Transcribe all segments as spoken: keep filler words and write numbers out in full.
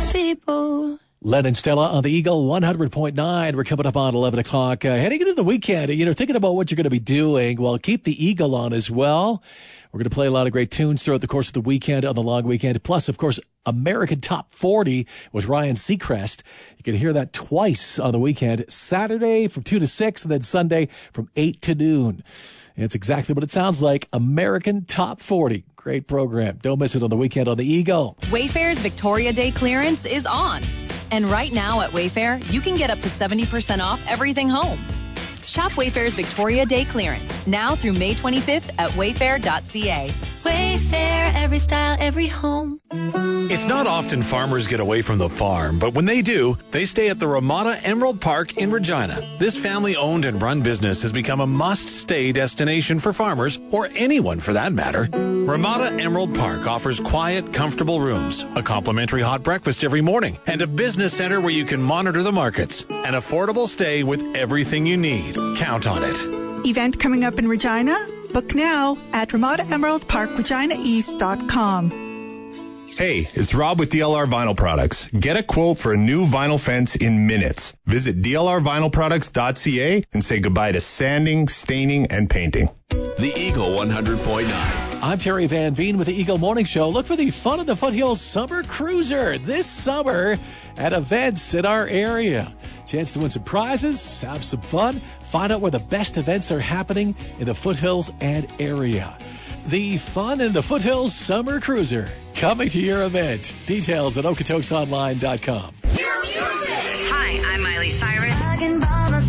people. Len and Stella on the Eagle one hundred point nine. We're coming up on eleven o'clock. Uh, heading into the weekend, you know, thinking about what you're going to be doing. Well, keep the Eagle on as well. We're going to play a lot of great tunes throughout the course of the weekend, on the long weekend. Plus, of course, American Top forty with Ryan Seacrest. You can hear that twice on the weekend. Saturday from two to six, and then Sunday from eight to noon. And it's exactly what it sounds like. American Top forty. Great program. Don't miss it on the weekend on the Eagle. Wayfair's Victoria Day clearance is on. And right now at Wayfair, you can get up to seventy percent off everything home. Shop Wayfair's Victoria Day clearance now through May twenty-fifth at wayfair dot c a. Wayfair, every style, every home. It's not often farmers get away from the farm, but when they do, they stay at the Ramada Emerald Park in Regina. This family-owned and run business has become a must-stay destination for farmers, or anyone for that matter. Ramada Emerald Park offers quiet, comfortable rooms, a complimentary hot breakfast every morning, and a business center where you can monitor the markets. An affordable stay with everything you need. Count on it. Event coming up in Regina? Book now at ramada emerald park regina east dot com. Hey, it's Rob with D L R Vinyl Products. Get a quote for a new vinyl fence in minutes. Visit d l r vinyl products dot c a and say goodbye to sanding, staining, and painting. The Eagle one hundred point nine. I'm Terry Van Veen with the Eagle Morning Show. Look for the Fun of the Foothills Summer Cruiser this summer at events in our area. Chance to win some prizes, have some fun, find out where the best events are happening in the foothills and area. The Fun in the Foothills Summer Cruiser, coming to your event. Details at okotoks online dot com. Hi, I'm Miley Cyrus.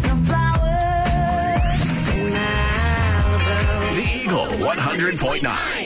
The Eagle one hundred point nine.